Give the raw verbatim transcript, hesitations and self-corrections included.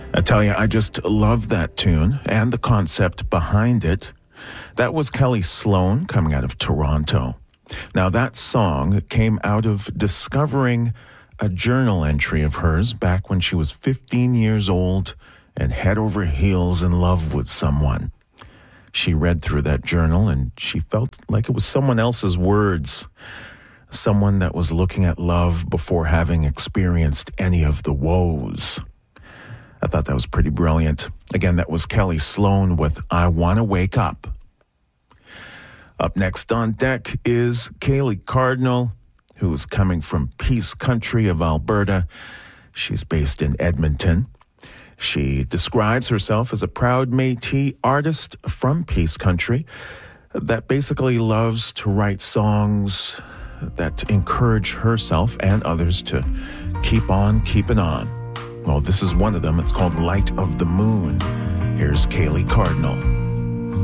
I tell you, I just love that tune and the concept behind it. That was Kelly Sloan coming out of Toronto. Now, that song came out of discovering a journal entry of hers back when she was fifteen years old and head over heels in love with someone. She read through that journal and she felt like it was someone else's words, someone that was looking at love before having experienced any of the woes. I thought that was pretty brilliant. Again, that was Kelly Sloan with I Wanna Wake Up. Up next on deck is Kaylee Cardinal, who's coming from Peace Country of Alberta. She's based in Edmonton. She describes herself as a proud Métis artist from Peace Country that basically loves to write songs that encourage herself and others to keep on keeping on. Well, this is one of them. It's called Light of the Moon. Here's Kaylee Cardinal.